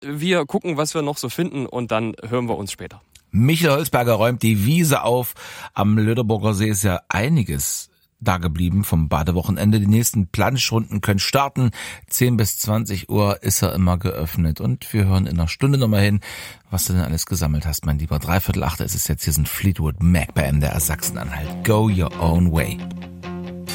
Wir gucken, was wir noch so finden und dann hören wir uns später. Michael Holzberger räumt die Wiese auf. Am Löderburger See ist ja einiges da geblieben vom Badewochenende. Die nächsten Planschrunden können starten. 10 bis 20 Uhr ist er immer geöffnet. Und wir hören in einer Stunde nochmal hin, was du denn alles gesammelt hast, mein Lieber. 7:45 ist es jetzt. Hier sind Fleetwood Mac bei MDR Sachsen-Anhalt. Go your own way.